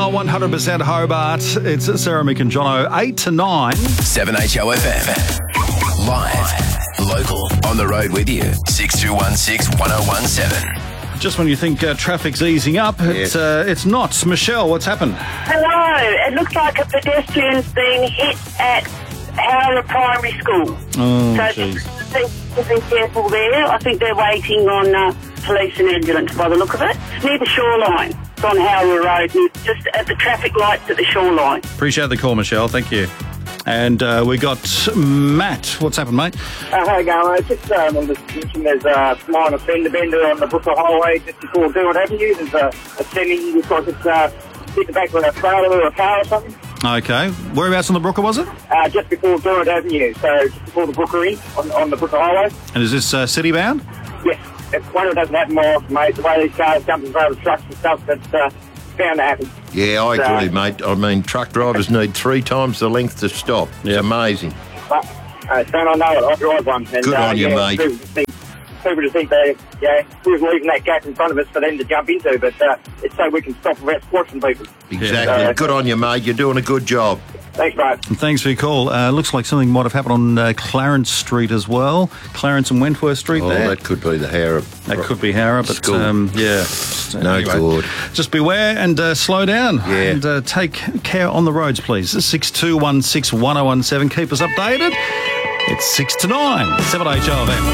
100% Hobart. It's Sarah, Mick and Jono. 8 to 9. 7HOFM. Live, local, on the road with you. 6216 1017. Just when you think traffic's easing up, it's not. Michelle, what's happened? Hello. It looks like a pedestrian's been hit at Howrah Primary School. Oh, so jeez. just be careful there. I think they're waiting on police and ambulance by the look of it. It's near the shoreline. It's on Howrah Road, just at the traffic lights at the shoreline. Appreciate the call, Michelle. Thank you. And we got Matt. What's happened, mate? Hi, guys. Just on this mention, there's a minor fender bender on the Brooker Highway just before Derwent Avenue. There's a semi, looks like it's hit the back with a trailer or a car or something. Okay. Whereabouts on the Brooker was it? Just before Derwent Avenue, so just before the Brooker Inn on the Brooker Highway. And is this city bound? Yes. It's one of it doesn't happen more often, mate. The way these cars jump in front of trucks and stuff, that's bound to happen. Yeah, I agree, mate. I mean, truck drivers need 3 times the length to stop. It's amazing. But, don't I know it? I drive one. And, Good on you, mate. People just think they, we're leaving that gap in front of us for them to jump into, but it's so we can stop without squashing people. Exactly. Good on you, mate. You're doing a good job. Thanks, mate. And thanks for your call. Looks like something might have happened on Clarence Street as well. Clarence and Wentworth Street there. That could be the Howrah. That could be Howrah, but No good. Just beware and slow down. Yeah. And take care on the roads, please. 6216 1017. Keep us updated. It's 6 to 9. 7HOFM.